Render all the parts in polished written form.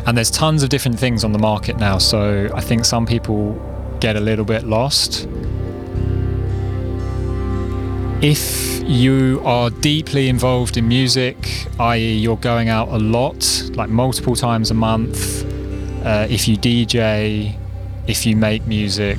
And there's tons of different things on the market now, so I think some people get a little bit lost. If you are deeply involved in music, i.e. you're going out a lot, like multiple times a month, if you DJ, if you make music,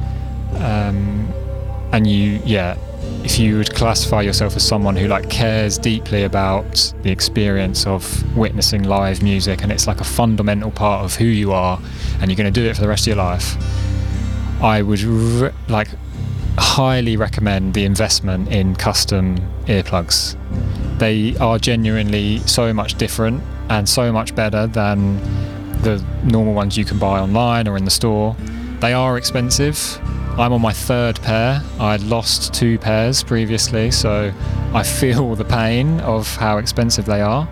and if you would classify yourself as someone who like cares deeply about the experience of witnessing live music, and it's like a fundamental part of who you are, and you're going to do it for the rest of your life, I would highly recommend the investment in custom earplugs. They are genuinely so much different and so much better than the normal ones you can buy online or in the store. They are expensive. I'm on my third pair. I'd lost 2 pairs previously, so I feel the pain of how expensive they are.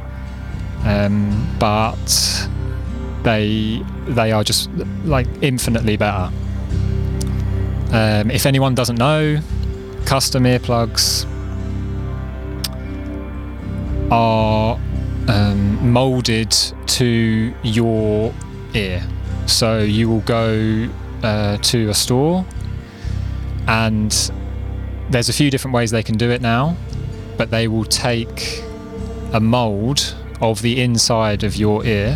But they are just like infinitely better. If anyone doesn't know, custom earplugs are molded to your ear. So you will go to a store, and there's a few different ways they can do it now, but they will take a mold of the inside of your ear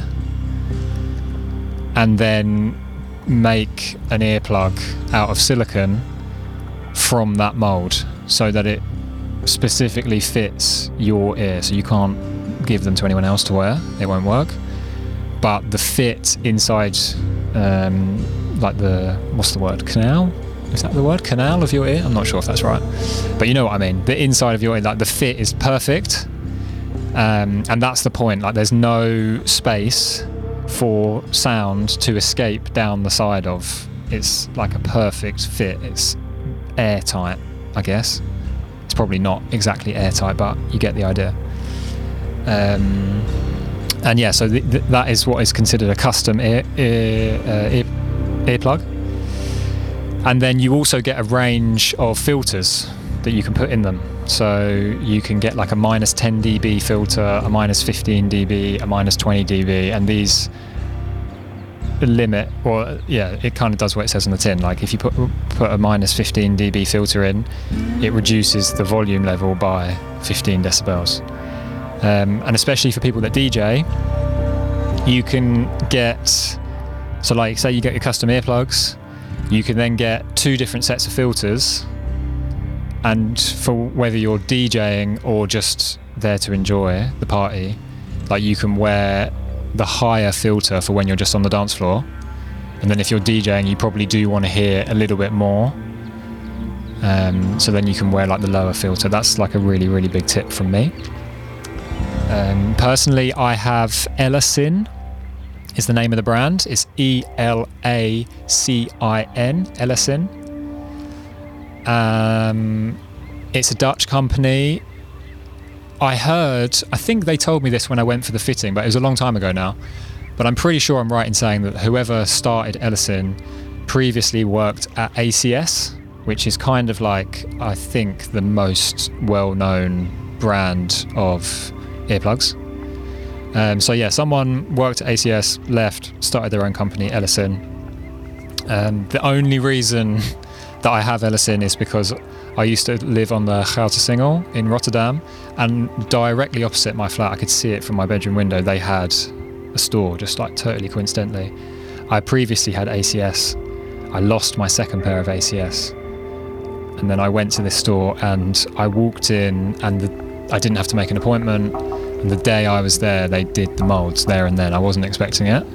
and then make an earplug out of silicone from that mold so that it specifically fits your ear. So you can't give them to anyone else to wear, it won't work. But the fit inside, like the, what's the word, canal? Is that the word? Canal of your ear? I'm not sure if that's right. But you know what I mean. The inside of your ear, like the fit is perfect. And that's the point. Like there's no space for sound to escape down the side of. It's like a perfect fit. It's airtight, I guess. It's probably not exactly airtight, but you get the idea. And yeah, so that is what is considered a custom earplug. And then you also get a range of filters that you can put in them. So you can get like a minus 10 dB filter, a minus 15 dB, a minus 20 dB, and these limit, or yeah, it kind of does what it says on the tin. Like if you put a minus 15 dB filter in, it reduces the volume level by 15 decibels. And especially for people that DJ, you can get, so like say you get your custom earplugs, you can then get 2 different sets of filters, and for whether you're DJing or just there to enjoy the party, like you can wear the higher filter for when you're just on the dance floor, and then if you're DJing you probably do want to hear a little bit more, so then you can wear like the lower filter. That's like a really, really big tip from me. Personally, I have Elacin is the name of the brand. It's Elacin, Elacin. It's a Dutch company. I think they told me this when I went for the fitting, but it was a long time ago now. But I'm pretty sure I'm right in saying that whoever started Elacin previously worked at ACS, which is kind of like, I think, the most well-known brand of earplugs. So yeah, someone worked at ACS, left, started their own company, Elacin. The only reason that I have Elacin is because I used to live on the Goutersingel in Rotterdam, and directly opposite my flat, I could see it from my bedroom window, they had a store, just like totally coincidentally. I previously had ACS. I lost my second pair of ACS. And then I went to this store and I walked in, and I didn't have to make an appointment. And the day I was there, they did the molds there and then. I wasn't expecting it.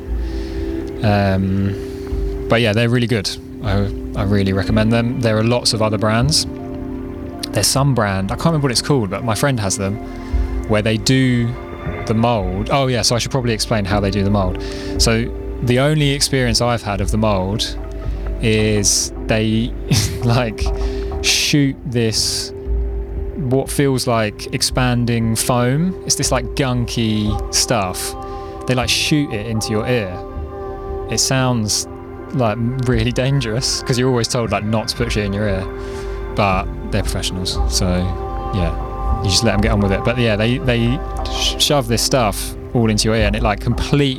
But yeah, they're really good. I really recommend them. There are lots of other brands. There's some brand, I can't remember what it's called, but my friend has them, where they do the mold. Oh yeah, so I should probably explain how they do the mold. So the only experience I've had of the mold is they like shoot this, what feels like expanding foam. It's this like gunky stuff. They like shoot it into your ear. It sounds like really dangerous because you're always told like not to put shit in your ear, but they're professionals, so yeah, you just let them get on with it. But yeah, they shove this stuff all into your ear, and it like completely